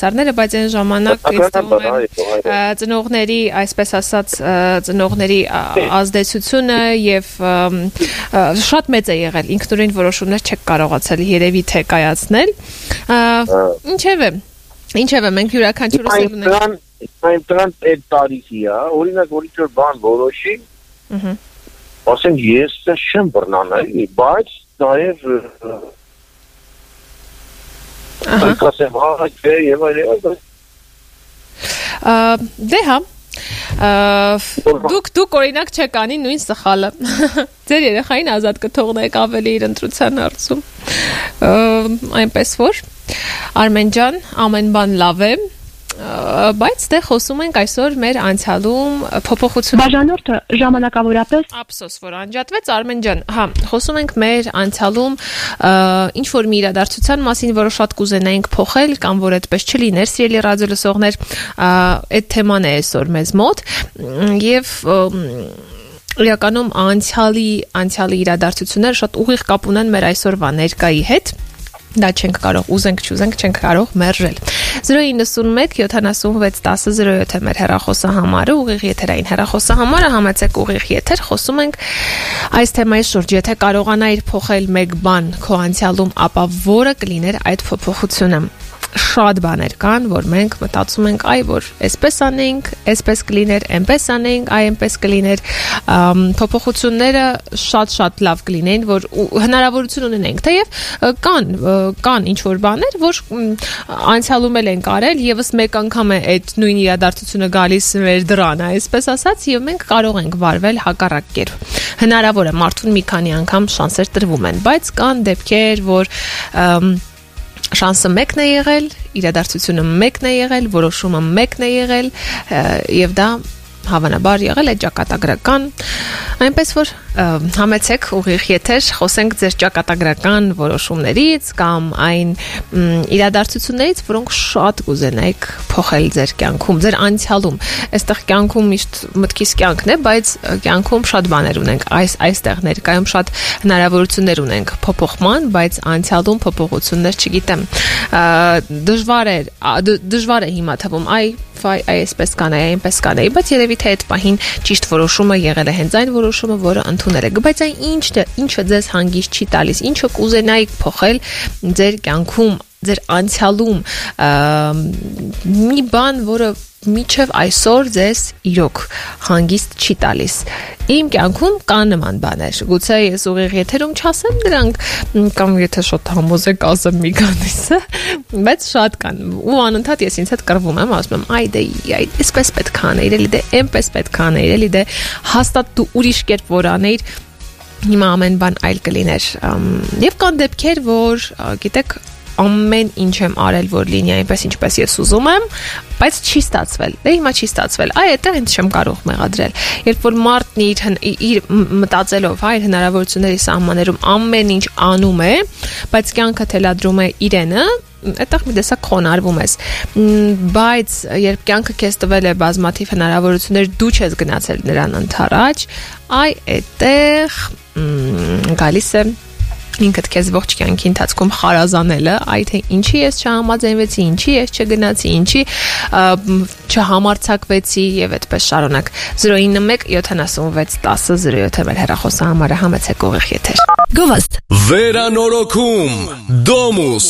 հավասարները, բայց այն ժամանակ ծնողների, այսպես ասած, ծնողների ազդեցությունը եւ շատ մեծ է եղել, ինքնուրույն որոշումներ չեք կարողացել երևի թե կայացնել։ Ինչևէ, մենք յուրաքանչյուրս ունենք այն դրան այդ տարիքի է, օրինակ որ ինչ-որ բան որոշի, ասենք ես չեմ բռնանալի, բայց նաև կասեմ, եւ այլն։ Դե հա Դուք օրինակ չեք անի նույն սխալը։ Ձեր երեխային ազատ կթողնեք ավելի իր ընտրության հարցում։ Այնպես որ Արմեն ջան, ամեն բան լավ է, բայց դե խոսում ենք այսօր մեր անցյալում փոփոխություն։ Բաժանորդը ժամանակավորապես Ափսոս որ անջատվեց Արմեն ջան, հա, խոսում ենք մեր անցյալում ինչ որ մի իրադարձության մասին, որը շատ կուզենայինք փոխել կամ որ այդպես չլիներ, սիրելի ռադիո լսողներ, այդ թեման է այսօր մեզ մոտ եւ իրականում անցյալի իրադարձությունները շատ ուղիղ կապ ունեն մեր այսօրվա ներկայի հետ։ Դա չենք կարող, ուզենք չուզենք, չենք կարող մերժել։ 091 76 10 07 մեր հեռախոսահամարը, ուղիղ եթերային հեռախոսահամարը, համեցեք ուղիղ եթեր, խոսում ենք այս թեմայի շուրջ։ Եթե կարողանայիր փոխել մեկ բան քո անցյալում, ապա որը կլիներ այդ փոփոխությունը։ Շատ բաներ կան, որ մենք մտածում ենք, այ որ այսպես անենք, այսպես կլիներ, այնպես անենք, այ այնպես կլիներ, փոփոխությունները շատ լավ կլինեն, որ հնարավորություն ունենենք, թեև կան ինչ որ բաներ, որ անցյալում էլ ենք արել, եւս մեկ անգամ է այդ նույն իրադարձությունը գալիս մեր դրան, այսպես ասած, եւ մենք կարող ենք վարվել հակառակ կերպ։ Հնարավոր է մարդուն մի քանի անգամ շանսեր տրվում են, բայց կան դեպքեր, որ շանսը մեկն է եղել, իրադարձությունը մեկն է եղել, որոշումը մեկն է եղել եւ դա հավանաբար եղել է ճակատագրական, այնպես որ համեցեք ուղիղ եթեր, խոսենք ձեր ճակատագրական որոշումներից կամ այն իրադարձություններից, որոնք շատ կուզենայիք փոխել ձեր կյանքում, ձեր անցյալում։ Այստեղ կյանքում միշտ մտքիս կյանքն է, բայց կյանքում շատ բաներ ունենք, այստեղ ներկայում շատ հնարավորություններ ունենք փոփոխման, բայց անցյալում փոփոխություններ չգիտեմ։ Դժվար է հիմա թվում, այսպես կանեի, այնպես կանեի, բայց երևի թե այդ պահին ճիշտ որոշումը եղել է հենց այն որոշումը, որը ընդունել եք, բայց այն ինչը ձեզ հանգիստ չի տալիս, ինչը կուզենայիք փոխել ձեր կյանքում, ձեր անցյալում, մի բան, որը միջև այսօր ձեզ իրոք հանգիստ չի տալիս։ Իմ կյանքում կան նման բաներ, գուցե ես ուղիղ եթերում չասեմ դրանք, կամ եթե շատ համոզեք ասեմ մի քանիսը, բայց շատ կան, ու անընդհատ ես ինձ հետ կռվում եմ, ասում եմ, այսպես պետք է անեիր, էլի դե այնպես պետք է անեիր, էլի դե հաստատ դու ուրիշ կերպ որ անեիր, հիմա ամեն բան այլ կլիներ։ Եվ կան դեպքեր, որ գիտեք, ամեն ինչ եմ արել, որ լինի այնպես ինչպես ես ուզում եմ, բայց չի ստացվել։ Դե հիմա չի ստացվել։ Այդտեղ ինձ չեմ կարող մեղադրել։ Երբ որ մարդն իր մտածելով, իր հնարավորությունների սահմաններում ամեն ինչ անում է, բայց կյանքը թելադրում է իրենը, այդտեղ մի տեսակ խոնարհվում ես։ Բայց երբ կյանքը քեզ տվել է բազմաթիվ հնարավորություններ, դու չես գնացել նրան ընդառաջ, այդտեղ գալիս է ինքդ քեզ ողջ կյանքի ընթացքում խարազանելը, թե ինչի ես չհամաձայնվեցի, ինչի ես չգնացի, ինչի չհամարձակվեցի եւ այդպես շարունակ։ 091 76 10 07 մեր հեռախոսահամարը, համեցեք ուղիղ եթեր։ Գովաստ Վերանորոգում Domus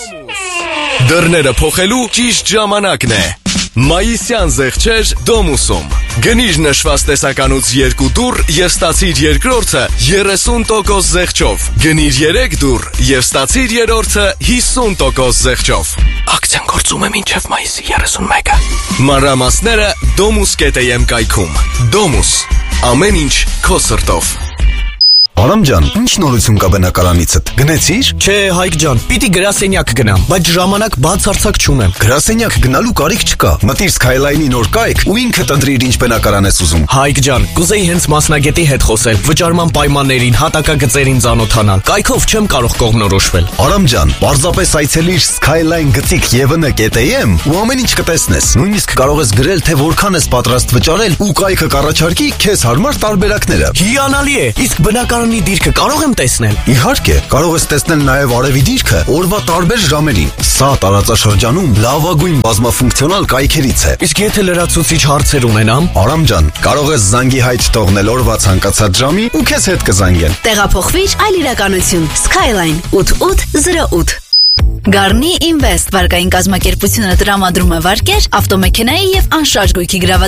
Դռները փոխելու ճիշտ ժամանակն է։ Մայիսյան զեղչեր Domus-ում։ Գնիր նշված տեսականուց 2 դուռ եւ ստացիր երկրորդը 30% զեղչով։ Գնիր 3 դուռ եւ ստացիր երրորդը 50% զեղչով։ Ակցիան գործում է մինչև մայիսի 31-ը։ Մանրամասները domus.am կայքում։ Domus։ Ամեն ինչ քո սրտով։ Արամ ջան, ինչ նորություն կա բնակարանիցդ։ Գնեցիր։ Չէ, Հայկ ջան, պիտի գրասենյակ գնամ, բայց ժամանակ բացարձակ չունեմ։ Գրասենյակ գնալու կարիք չկա։ Մտիր Skyline-ի նոր կայք ու ինքդ ընտրիր ինչ բնակարան ես ուզում։ Հայկ ջան, կուզեի հենց մասնագետի հետ խոսել, վճարման պայմաններին, հատակագծերին ծանոթանալ։ Կայքով չեմ կարող կողմնորոշվել։ Արամ ջան, պարզապես այցելիր skyline.gtm ու ամեն ինչ կտեսնես։ Նույնիսկ կարող ես գրել, թե որքան ես պատրաստ վճարել ու կայքը կառաջարկի քեզ հարմար տարբերակները։ Հիանալի է, իսկ բնակարան Շրջանի դիրքը կարող եմ տեսնել։ Իհարկե, կարող ես տեսնել նաև արևի դիրքը օրվա տարբեր ժամերին։ Սա տարածաշրջանում լավագույն բազմաֆունկցիոնալ կայքերից է։ Իսկ եթե լրացուցիչ հարցեր ունենամ, Արամ ջան, կարող ես զանգի հայտ թողնել օրվա ցանկացած ժամի ու քեզ հետ կզանգեն։ Տեղափոխվիր այլ իրականություն։ Skyline 8808 Garni Invest վարկային կազմակերպությունը տրամադրում է վարկեր, ավտոմեքենայի եւ անշարժ գույքի